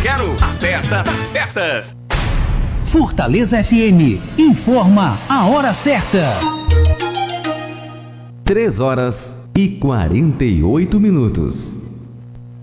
quero a festa das festas. Fortaleza FM informa a hora certa. 3 horas e 48 minutos.